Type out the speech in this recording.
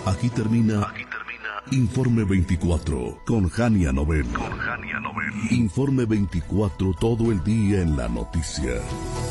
Aquí termina Informe 24 con Jania Nobel. Informe 24, todo el día en la noticia.